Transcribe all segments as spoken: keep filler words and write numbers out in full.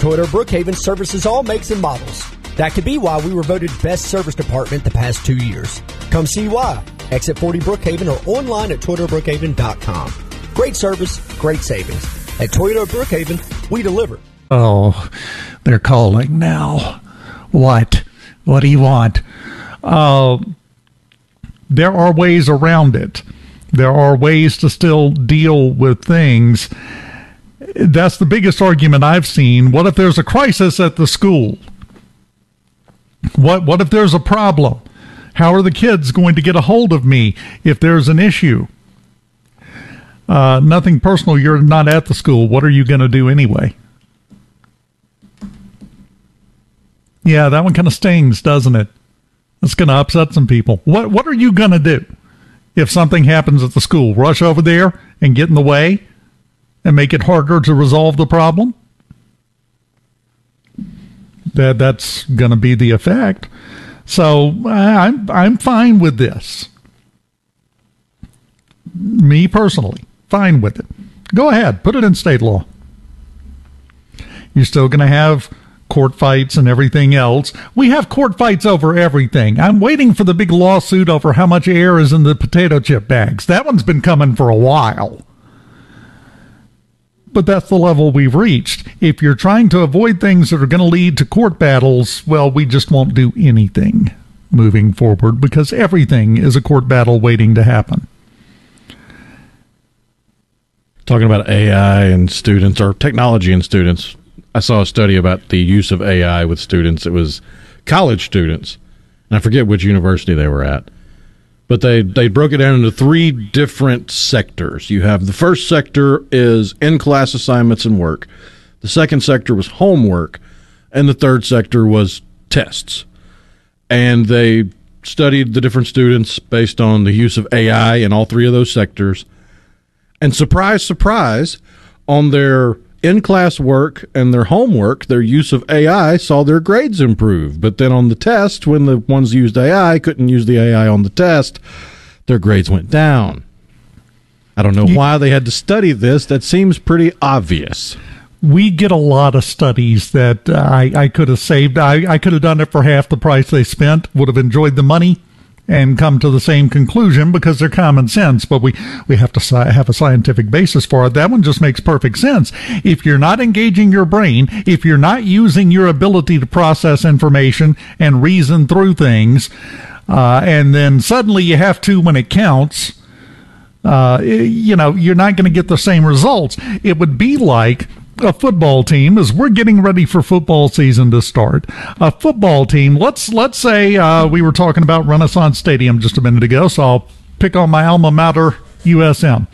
Toyota of Brookhaven services all makes and models. That could be why we were voted best service department the past two years. Come see why. Exit forty Brookhaven or online at toyota brookhaven dot com. Great service, great savings. At Toyota of Brookhaven, we deliver. Oh, they're calling now. What? What do you want? Uh, there are ways around it. There are ways to still deal with things. That's the biggest argument I've seen. What if there's a crisis at the school? What what if there's a problem? How are the kids going to get a hold of me if there's an issue? Uh, nothing personal. You're not at the school. What are you going to do anyway? Yeah, that one kind of stings, doesn't it? It's going to upset some people. What What are you going to do if something happens at the school? Rush over there and get in the way and make it harder to resolve the problem? That that's going to be the effect. So I'm I'm fine with this. Me personally, fine with it. Go ahead, put it in state law. You're still going to have court fights and everything else. We have court fights over everything. I'm waiting for the big lawsuit over how much air is in the potato chip bags. That one's been coming for a while. But that's the level we've reached. If you're trying to avoid things that are going to lead to court battles, well, we just won't do anything moving forward because everything is a court battle waiting to happen. Talking about A I and students, or technology and students, I saw a study about the use of A I with students. It was college students, and I forget which university they were at. But they, they broke it down into three different sectors. You have the first sector is in-class assignments and work. The second sector was homework. And the third sector was tests. And they studied the different students based on the use of A I in all three of those sectors. And surprise, surprise, on their in-class work and their homework, their use of A I saw their grades improve. But then on the test, when the ones used A I couldn't use the A I on the test, their grades went down. I don't know why they had to study this. That seems pretty obvious. We get a lot of studies that uh, I, I could have saved. I, I could have done it for half the price they spent, would have enjoyed the money, and come to the same conclusion because they're common sense, but we, we have to sci- have a scientific basis for it. That one just makes perfect sense. If you're not engaging your brain, if you're not using your ability to process information and reason through things, uh, and then suddenly you have to when it counts, uh, you know, you're not going to get the same results. It would be like a football team, as we're getting ready for football season to start. A football team, let's let's say uh, we were talking about Renaissance Stadium just a minute ago, so I'll pick on my alma mater, U S M.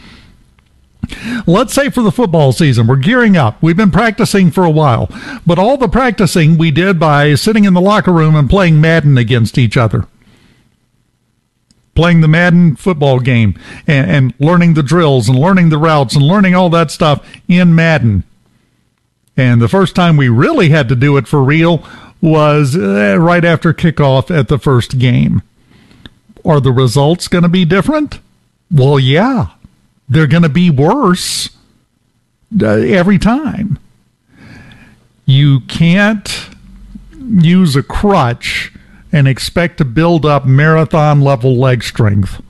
Let's say for the football season, we're gearing up. We've been practicing for a while, but all the practicing we did by sitting in the locker room and playing Madden against each other. Playing the Madden football game and, and learning the drills and learning the routes and learning all that stuff in Madden. And the first time we really had to do it for real was uh, right after kickoff at the first game. Are the results going to be different? Well, yeah. They're going to be worse uh, every time. You can't use a crutch and expect to build up marathon-level leg strength.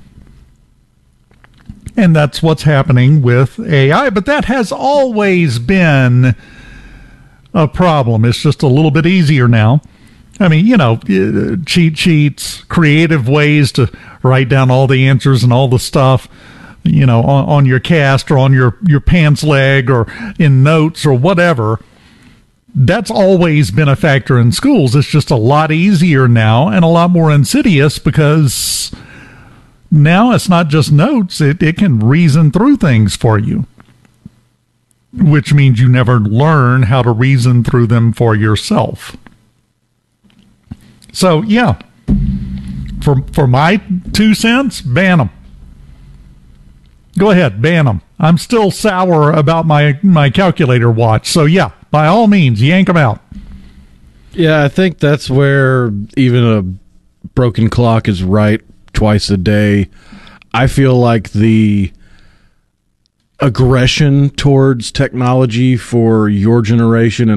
And that's what's happening with A I. But that has always been a problem. It's just a little bit easier now. I mean, you know, cheat sheets, creative ways to write down all the answers and all the stuff, you know, on, on your cast or on your, your pants leg or in notes or whatever. That's always been a factor in schools. It's just a lot easier now and a lot more insidious because now it's not just notes. It, it can reason through things for you, which means you never learn how to reason through them for yourself. So, yeah, for for my two cents, ban them. Go ahead, ban them. I'm still sour about my, my calculator watch. So, yeah, by all means, yank them out. Yeah, I think that's where even a broken clock is right twice a day. I feel like the aggression towards technology for your generation and